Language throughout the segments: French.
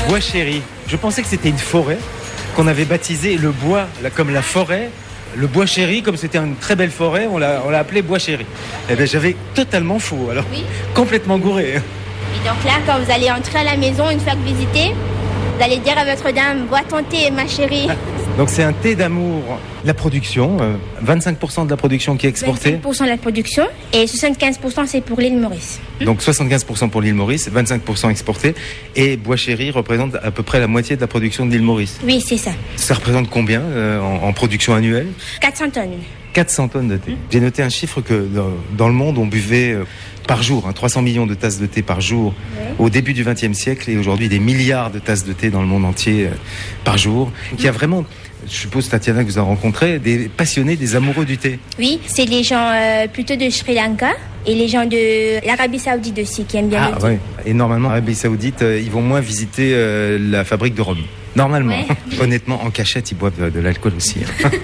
bois chéri. Je pensais que c'était une forêt qu'on avait baptisée le bois comme la forêt. Le bois chéri, comme c'était une très belle forêt, on l'a appelé bois chéri. Eh bien, j'avais totalement faux, alors Oui. complètement gouré. Et donc là, quand vous allez entrer à la maison, une fois que visitez, vous allez dire à votre dame, bois ton thé, ma chérie. Donc c'est un thé d'amour. La production, 25% de la production qui est exportée. 25% de la production et 75% c'est pour l'île Maurice. Donc 75% pour l'île Maurice, 25% exporté. Et bois chéri représente à peu près la moitié de la production de l'île Maurice. Oui, c'est ça. Ça représente combien en production annuelle ? 400 tonnes. 400 tonnes de thé. J'ai noté un chiffre que dans le monde, on buvait par jour, 300 millions de tasses de thé par jour au début du XXe siècle et aujourd'hui des milliards de tasses de thé dans le monde entier par jour. Donc il y a vraiment, je suppose Tatiana que vous avez rencontré, des passionnés, des amoureux du thé. Oui, c'est les gens plutôt de Sri Lanka et les gens de l'Arabie Saoudite aussi qui aiment bien le thé. Ouais. Et normalement, l'Arabie Saoudite, ils vont moins visiter la fabrique de rhum. Normalement. Ouais. Honnêtement, en cachette, ils boivent de l'alcool aussi.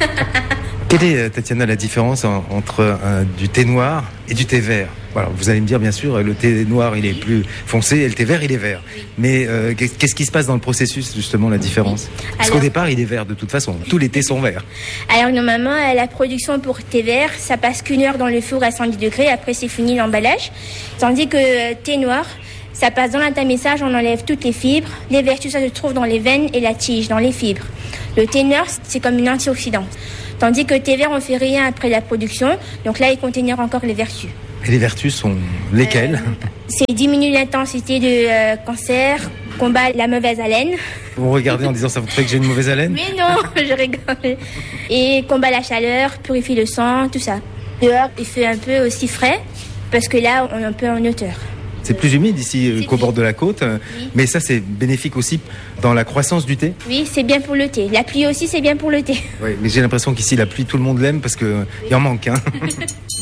Quelle est, Tatiana, la différence entre du thé noir et du thé vert ? Alors, vous allez me dire, bien sûr, le thé noir, il est plus foncé et le thé vert, il est vert. Mais qu'est-ce qui se passe dans le processus, justement, la différence ? Parce qu'au départ, il est vert de toute façon. Tous les thés sont verts. Alors, normalement, la production pour thé vert, ça passe qu'1 heure dans le four à 110 degrés. Après, c'est fini l'emballage. Tandis que thé noir, ça passe dans l'entamissage, on enlève toutes les fibres. Les vertus, ça se trouve dans les veines et la tige, dans les fibres. Le thé noir, c'est comme une antioxydant. Tandis que thé vert, on fait rien après la production. Donc là, il contient encore les vertus. Et les vertus sont lesquelles ? C'est diminuer l'intensité de cancer, combat la mauvaise haleine. Vous regardez en disant ça vous fait que j'ai une mauvaise haleine ? Mais non, je rigole. Et combat la chaleur, purifie le sang, tout ça. Dehors, il fait un peu aussi frais, parce que là, on est un peu en hauteur. C'est plus humide ici qu'au bord de la côte, Oui. mais ça c'est bénéfique aussi dans la croissance du thé. Oui, c'est bien pour le thé. La pluie aussi, c'est bien pour le thé. Oui, mais j'ai l'impression qu'ici la pluie, tout le monde l'aime parce qu'il en manque.